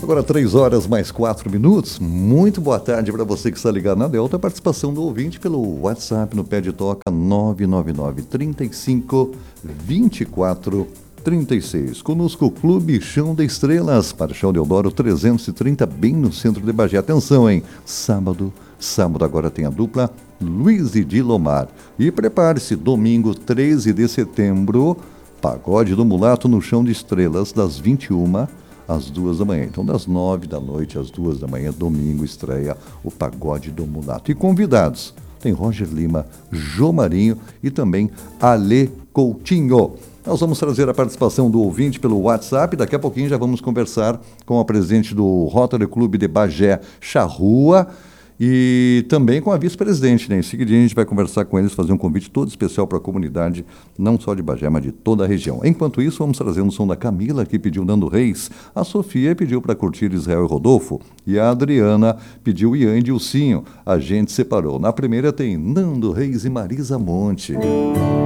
Agora 3 horas mais 4 minutos. Muito boa tarde para você que está ligado na Delta. A participação do ouvinte pelo WhatsApp no Pé de Toca 999 35 24 36. Conosco o Clube Chão de Estrelas, Marechal Deodoro 330, bem no centro de Bagé. Atenção, hein? Sábado agora tem a dupla Luiz e Dilomar. E prepare-se, domingo 13 de setembro, Pagode do Mulato no Chão de Estrelas, das 21 às 2 da manhã. Então, das 9 da noite às 2 da manhã, domingo, estreia o Pagode do Mulato. E convidados, tem Roger Lima, Jô Marinho e também Ale Coutinho. Nós vamos trazer a participação do ouvinte pelo WhatsApp. Daqui a pouquinho já vamos conversar com a presidente do Rotary Clube de Bagé, Charrua, e também com a vice-presidente, né? Em seguida a gente vai conversar com eles, fazer um convite todo especial para a comunidade, não só de Bagé, mas de toda a região. Enquanto isso, vamos trazer um som da Camila, que pediu Nando Reis, a Sofia pediu para curtir Israel e Rodolfo, e a Adriana pediu Ian e Dilcinho. A gente separou. Na primeira tem Nando Reis e Marisa Monte.